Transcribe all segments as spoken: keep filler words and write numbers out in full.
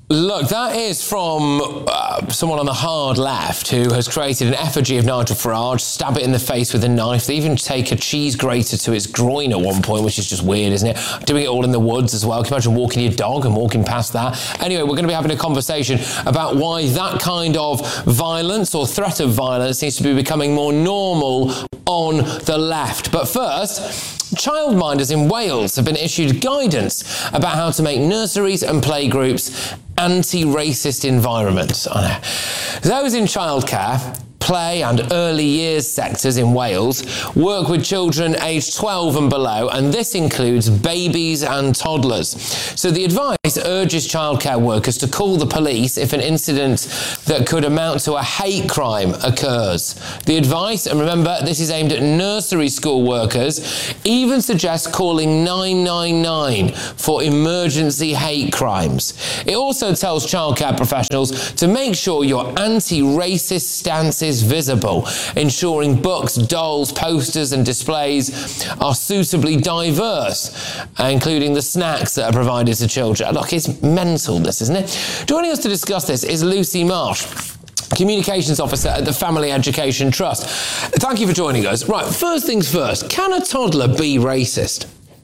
Look, that is from uh, someone on the hard left who has created an effigy of Nigel Farage, stab it in the face with a knife. They even take a cheese grater to his groin at one point, which is just weird, isn't it? Doing it all in the woods as well. Can you imagine walking your dog and walking past that? Anyway, we're going to be having a conversation about why that kind of violence or threat of violence needs to be becoming more normal on the left. But first, childminders in Wales have been issued guidance about how to make nurseries and playgroups anti-racist environments. I know. Those in childcare, play and early years sectors in Wales work with children aged twelve and below, and this includes babies and toddlers. So the advice urges childcare workers to call the police if an incident that could amount to a hate crime occurs. The advice, and remember this is aimed at nursery school workers, even suggests calling nine nine nine for emergency hate crimes. It also tells childcare professionals to make sure your anti-racist stance is visible, ensuring books, dolls, posters and displays are suitably diverse, including the snacks that are provided to children. Look, it's mental, this, isn't it? Joining us to discuss this is Lucy Marsh, Communications Officer at the Family Education Trust. Thank you for joining us. Right, first things first, can a toddler be racist?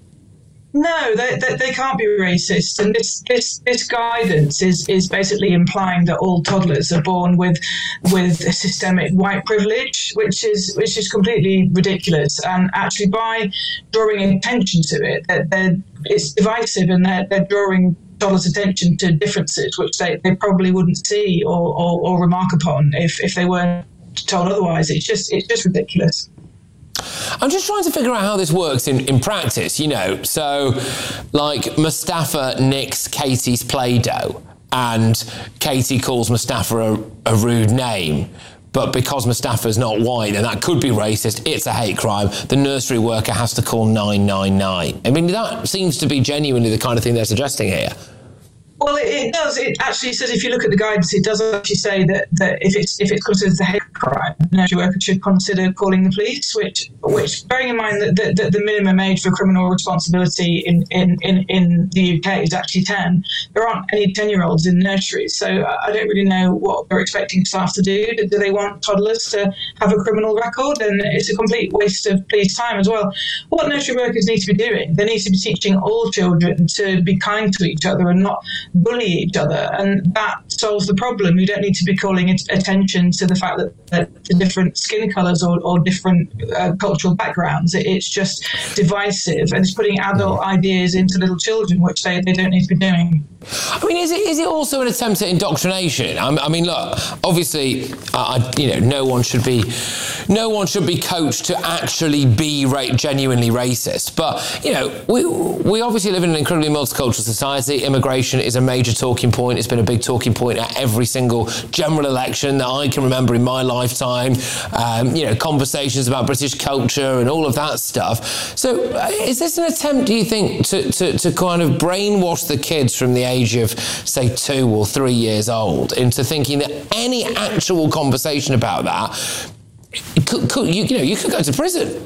No, they, they, they can't be racist, and this this this guidance is is basically implying that all toddlers are born with with a systemic white privilege, which is which is completely ridiculous. And actually, by drawing attention to it, that they're it's divisive, and they're they're drawing toddlers' attention to differences which they, they probably wouldn't see or, or or remark upon if if they weren't told otherwise. It's just it's just ridiculous. I'm just trying to figure out how this works in, in practice, you know. So, like, Mustafa nicks Katie's Play-Doh and Katie calls Mustafa a, a rude name. But because Mustafa's not white, and that could be racist, it's a hate crime, the nursery worker has to call nine nine nine. I mean, that seems to be genuinely the kind of thing they're suggesting here. Well, it, it does. It actually says, if you look at the guidance, it does actually say that, that if it's if it's considered a hate crime, the nursery worker should consider calling the police. Which, which, bearing in mind that the, the, the minimum age for criminal responsibility in, in, in, in the U K is actually ten, there aren't any ten-year-olds in nurseries. So I don't really know what they're expecting staff to do. Do they want toddlers to have a criminal record? And it's a complete waste of police time as well. What nursery workers need to be doing, they need to be teaching all children to be kind to each other and not bully each other, and that solves the problem. You don't need to be calling it attention to the fact that, that the different skin colours or, or different uh, cultural backgrounds. It, it's just divisive, and it's putting adult ideas into little children, which they, they don't need to be doing. I mean, is it is it also an attempt at indoctrination? I, I mean, look, obviously, uh, you know, no one should be, no one should be coached to actually be ra- genuinely racist. But you know, we we obviously live in an incredibly multicultural society. Immigration is a major talking point. It's been a big talking point at every single general election that I can remember in my lifetime. Um, you know, conversations about British culture and all of that stuff. So, uh, is this an attempt, do you think, to to to kind of brainwash the kids from the age age of, say, two or three years old into thinking that any actual conversation about that, could, could, you, you know, you could go to prison?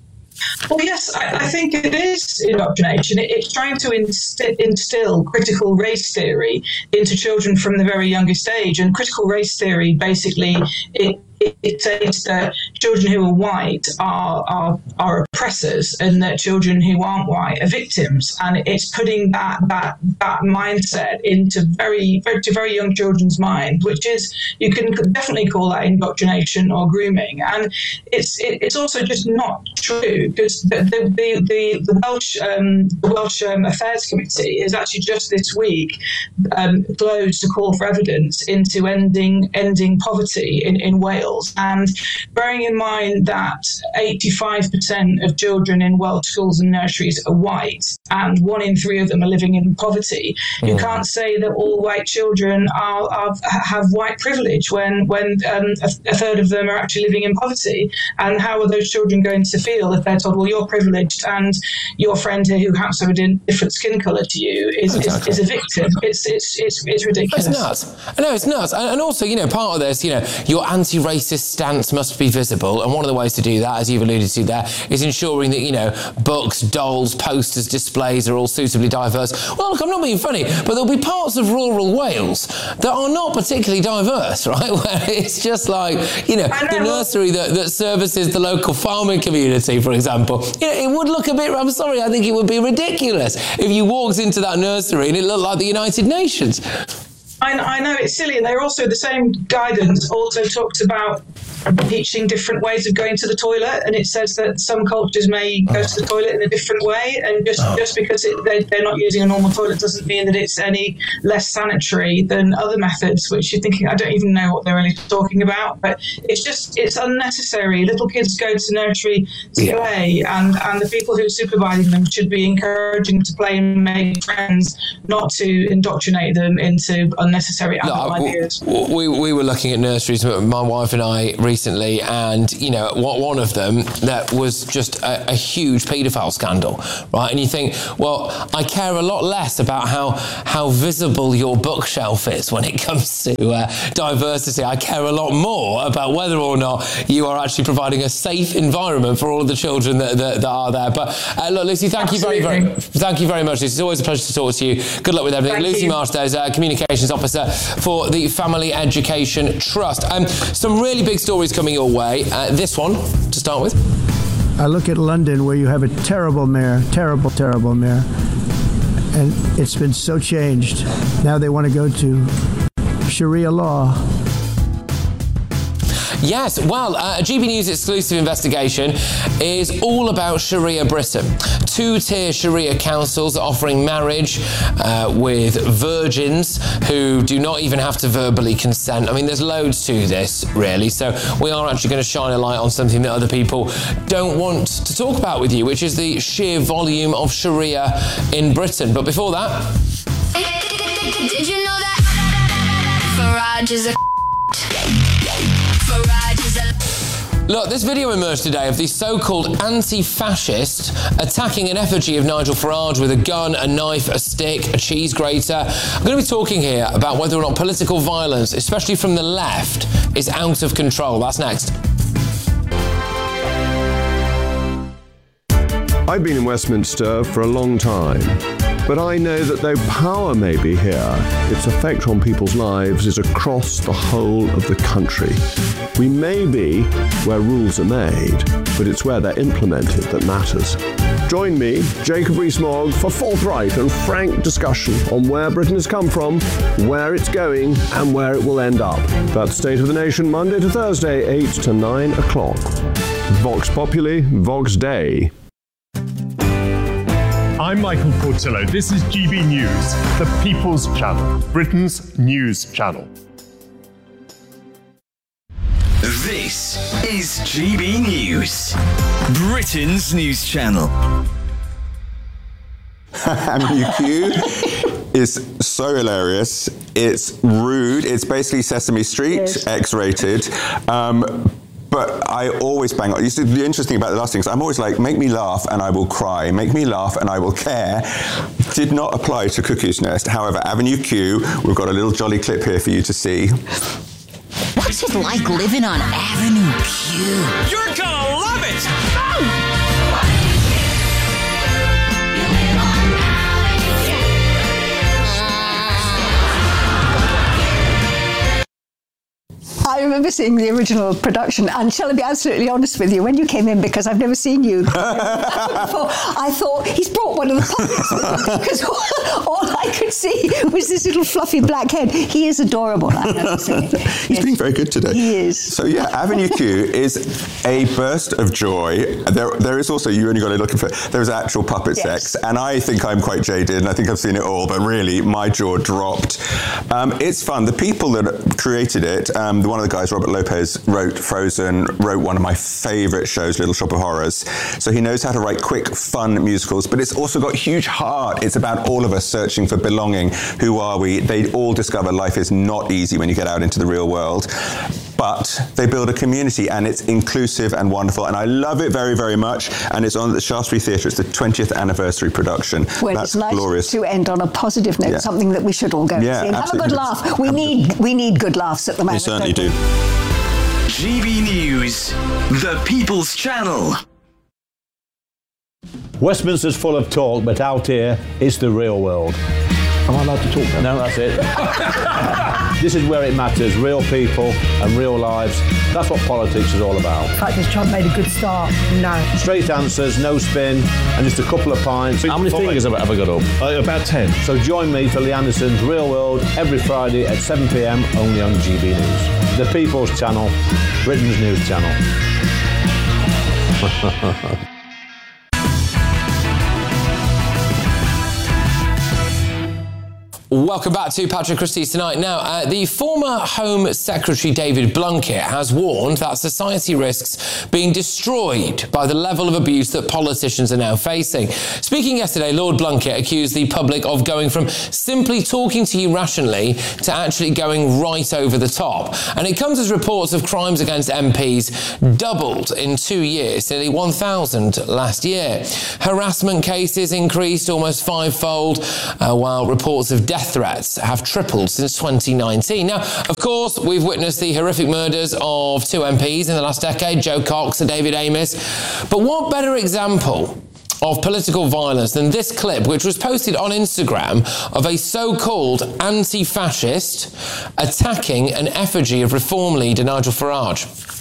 Well, yes, I, I think it is indoctrination. It, it's trying to inst- instill critical race theory into children from the very youngest age. And critical race theory, basically, it It, it says that children who are white are, are are oppressors, and that children who aren't white are victims. And it's putting that that that mindset into very, very to very young children's mind, which is, you can definitely call that indoctrination or grooming. And it's it, it's also just not true, because the the the, the Welsh um, the Welsh um, Affairs Committee has actually just this week um, closed a call for evidence into ending ending poverty in, in Wales. And bearing in mind that eighty-five percent of children in Welsh schools and nurseries are white, and one in three of them are living in poverty, mm. you can't say that all white children are, are have white privilege when when um, a, a third of them are actually living in poverty. And how are those children going to feel if they're told, well, you're privileged and your friend here who happens to have a different skin colour to you is, exactly. is, is a victim? It's it's it's, it's ridiculous. It's nuts. I know, it's nuts. And also, you know, part of this, you know, your anti-racist stance must be visible. visible, and one of the ways to do that, as you've alluded to there, is ensuring that, you know, books, dolls, posters, displays are all suitably diverse. Well, look, I'm not being funny, but there'll be parts of rural Wales that are not particularly diverse, right? Where it's just like, you know, know the nursery that, that services the local farming community, for example. You know, it would look a bit, I'm sorry, I think it would be ridiculous if you walked into that nursery and it looked like the United Nations. I, I know it's silly, and they're also the same guidance also talks about teaching different ways of going to the toilet, and it says that some cultures may go to the toilet in a different way, and just oh. just because it, they, they're not using a normal toilet doesn't mean that it's any less sanitary than other methods, which you're thinking, I don't even know what they're really talking about, but it's just, it's unnecessary. Little kids go to nursery to yeah. play, and, and the people who are supervising them should be encouraging them to play and make friends, not to indoctrinate them into unnecessary adult no, ideas. We, we were looking at nurseries, my wife and I, recently, and you know, one of them that was just a, a huge paedophile scandal, right? And you think, well, I care a lot less about how how visible your bookshelf is when it comes to uh, diversity. I care a lot more about whether or not you are actually providing a safe environment for all of the children that, that, that are there. But uh, look, Lucy, thank Absolutely. you very, very, thank you very much. It's always a pleasure to talk to you. Good luck with everything. Thank Lucy you. Marsters, uh, Communications Officer for the Family Education Trust. Um, some really big stories coming your way. Uh, this one, to start with. I look at London, where you have a terrible mayor, terrible, terrible mayor, and it's been so changed. Now they want to go to Sharia law. Yes, well, uh, a G B News exclusive investigation is all about Sharia Britain. Two-tier Sharia councils offering marriage uh, with virgins who do not even have to verbally consent. I mean, there's loads to this, really. So we are actually going to shine a light on something that other people don't want to talk about with you, which is the sheer volume of Sharia in Britain. But before that... Did you know that Farage is a... Look, this video emerged today of the so-called anti-fascist attacking an effigy of Nigel Farage with a gun, a knife, a stick, a cheese grater. I'm going to be talking here about whether or not political violence, especially from the left, is out of control. That's next. I've been in Westminster for a long time, but I know that though power may be here, its effect on people's lives is across the whole of the country. We may be where rules are made, but it's where they're implemented that matters. Join me, Jacob Rees-Mogg, for forthright and frank discussion on where Britain has come from, where it's going, and where it will end up. That's State of the Nation, Monday to Thursday, eight to nine o'clock. Vox Populi, Vox Dei. I'm Michael Portillo. This is G B News, the People's Channel, Britain's news channel. This is G B News, Britain's news channel. M U Q is so hilarious. It's rude. It's basically Sesame Street, yes. X-rated. Um, But I always bang on. You see, the interesting about the last thing is I'm always like, make me laugh and I will cry. Make me laugh and I will care. Did not apply to Cuckoo's Nest. However, Avenue Q, we've got a little jolly clip here for you to see. What's it like living on Avenue Q? You're gonna love it! Oh! I remember seeing the original production, and shall I be absolutely honest with you, when you came in, because I've never seen you before, I thought, he's brought one of the puppets with him, because all, all I could see was this little fluffy black head. He is adorable, I have to say. He's yes. being very good today. He is. So yeah, Avenue Q is a burst of joy. There, there is also, you only got to look for, there's actual puppet yes. sex, and I think I'm quite jaded, and I think I've seen it all, but really, my jaw dropped. Um, it's fun. The people that created it, um, the one of the guys, Robert Lopez, wrote Frozen, wrote one of my favourite shows, Little Shop of Horrors. So he knows how to write quick, fun musicals, but it's also got huge heart. It's about all of us searching for belonging. Who are we? They all discover life is not easy when you get out into the real world. But they build a community, and it's inclusive and wonderful, and I love it very, very much. And it's on at the Shaftesbury Theatre. It's the twentieth anniversary production. Well, That's it's nice glorious. to end on a positive note, yeah. something that we should all go yeah, and see. And have a good laugh. We Have need we need good laughs at the moment. We certainly do. G B News, the People's Channel. Westminster's full of talk, but out here, it's the real world. Am I allowed to talk now? No, that's it. This is where it matters, real people and real lives. That's what politics is all about. In fact, has Trump made a good start? No. Straight answers, no spin, and just a couple of pints. How many fingers have I ever got up? Uh, about ten. So join me for Lee Anderson's Real World every Friday at seven p m only on G B News. The People's Channel, Britain's news channel. Welcome back to Patrick Christie's Tonight. Now, uh, the former Home Secretary David Blunkett has warned that society risks being destroyed by the level of abuse that politicians are now facing. Speaking yesterday, Lord Blunkett accused the public of going from simply talking to you rationally to actually going right over the top. And it comes as reports of crimes against M Ps doubled in two years, nearly one thousand last year. Harassment cases increased almost fivefold, uh, while reports of death threats have tripled since twenty nineteen. Now, of course, we've witnessed the horrific murders of two M Ps in the last decade, Joe Cox and David Amess. But what better example of political violence than this clip, which was posted on Instagram, of a so-called anti-fascist attacking an effigy of Reform leader Nigel Farage?